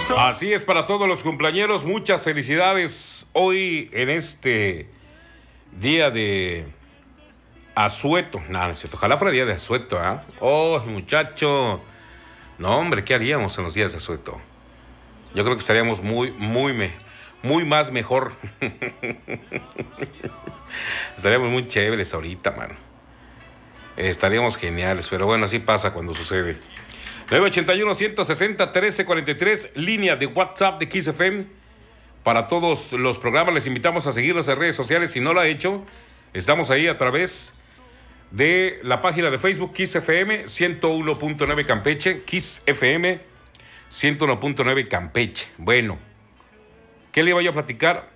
Así es, para todos los cumpleañeros, muchas felicidades hoy en este día de asueto. No, no es cierto, ojalá fuera día de asueto, ¿ah? Oh, muchacho. No, hombre, ¿qué haríamos en los días de asueto? Yo creo que estaríamos muy más mejor. Estaríamos muy chéveres ahorita, mano. Estaríamos geniales, pero bueno, así pasa cuando sucede. 981-160-1343, línea de WhatsApp de Kiss FM. Para todos los programas les invitamos a seguirnos en redes sociales. Si no lo ha hecho, estamos ahí a través de la página de Facebook Kiss FM 101.9 Campeche, Kiss FM 101.9 Campeche. Bueno, ¿qué le iba yo a platicar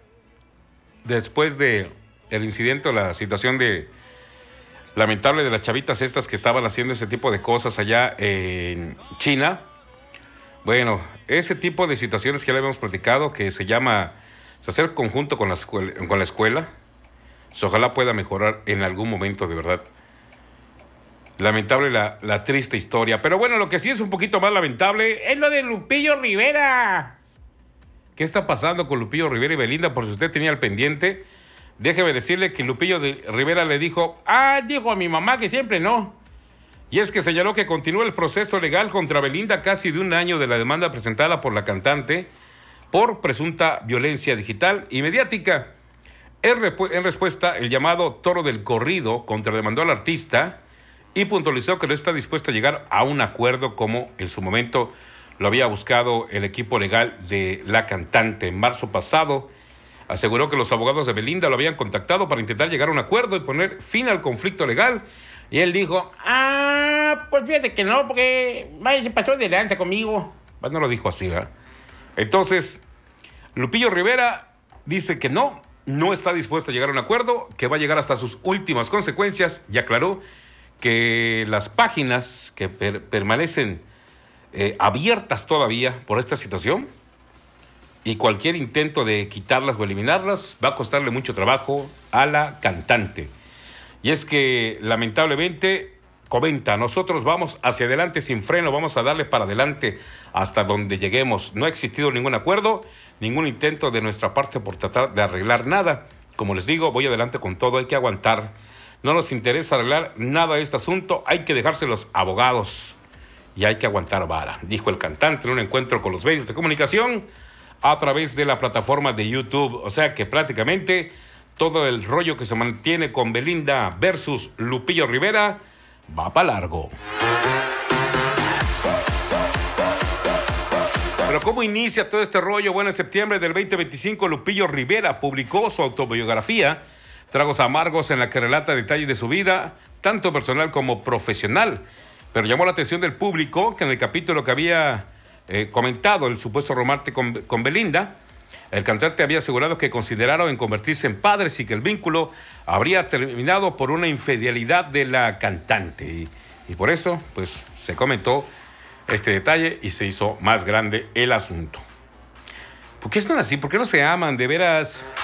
después de el incidente o la situación lamentable de las chavitas estas que estaban haciendo ese tipo de cosas allá en China? Bueno, ese tipo de situaciones que ya le habíamos platicado, que se llama hacer conjunto con la escuela, ojalá pueda mejorar en algún momento, de verdad. Lamentable la triste historia. Pero bueno, lo que sí es un poquito más lamentable es lo de Lupillo Rivera. ¿Qué está pasando con Lupillo Rivera y Belinda? Por si usted tenía el pendiente, déjeme decirle que Lupillo Rivera le dijo a mi mamá que siempre no. Y es que señaló que continúa el proceso legal contra Belinda casi de un año de la demanda presentada por la cantante por presunta violencia digital y mediática. En respuesta, el llamado Toro del Corrido contrademandó al artista y puntualizó que no está dispuesto a llegar a un acuerdo como en su momento lo había buscado el equipo legal de la cantante. En marzo pasado aseguró que los abogados de Belinda lo habían contactado para intentar llegar a un acuerdo y poner fin al conflicto legal. Y él dijo, pues fíjate que no, porque se pasó de lanza conmigo. Pues no lo dijo así, ¿verdad? Entonces, Lupillo Rivera dice que no está dispuesto a llegar a un acuerdo, que va a llegar hasta sus últimas consecuencias. Y aclaró que las páginas que permanecen abiertas todavía por esta situación y cualquier intento de quitarlas o eliminarlas va a costarle mucho trabajo a la cantante. Y es que lamentablemente comenta, nosotros vamos hacia adelante sin freno, vamos a darle para adelante hasta donde lleguemos. No ha existido ningún acuerdo, ningún intento de nuestra parte por tratar de arreglar nada. Como les digo, voy adelante con todo, hay que aguantar. No nos interesa arreglar nada de este asunto, hay que dejarse los abogados y hay que aguantar vara, dijo el cantante en un encuentro con los medios de comunicación a través de la plataforma de YouTube. O sea que prácticamente todo el rollo que se mantiene con Belinda versus Lupillo Rivera va para largo. Pero ¿cómo inicia todo este rollo? Bueno, en septiembre del 2025 Lupillo Rivera publicó su autobiografía Tragos Amargos, en la que relata detalles de su vida, tanto personal como profesional. Pero llamó la atención del público que en el capítulo que había comentado el supuesto romance con Belinda, el cantante había asegurado que consideraron en convertirse en padres y que el vínculo habría terminado por una infidelidad de la cantante. Y por eso, pues, se comentó este detalle y se hizo más grande el asunto. ¿Por qué están así? ¿Por qué no se aman? De veras.